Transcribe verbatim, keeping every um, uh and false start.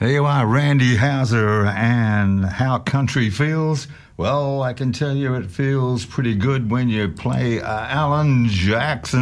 There you are, Randy Houser, and how country feels. Well, I can tell you it feels pretty good when you play uh, Alan Jackson.